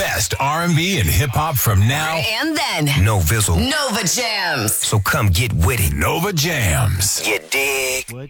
best R&B and hip hop from now And then, No Vizzle. Nova Jams. So come get with it. Nova Jams. You dig? What?